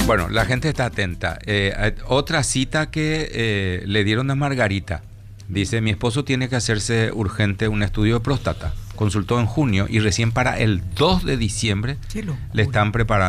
Bueno, la gente está atenta. Otra cita que le dieron a Margarita. Dice, mi esposo tiene que hacerse urgente un estudio de próstata. Consultó en junio y recién para el 2 de diciembre Qué locura. le están preparando